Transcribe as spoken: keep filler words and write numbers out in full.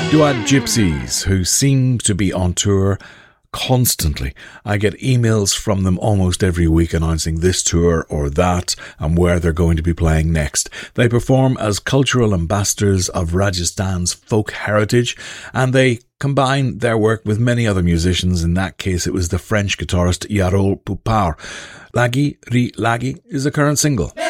Duad Gypsies, who seem to be on tour constantly. I get emails from them almost every week announcing this tour or that and where they're going to be playing next. They perform as cultural ambassadors of Rajasthan's folk heritage, and they combine their work with many other musicians. In that case, it was the French guitarist Yarol Poupart. Lagi Ri Lagi is the current single.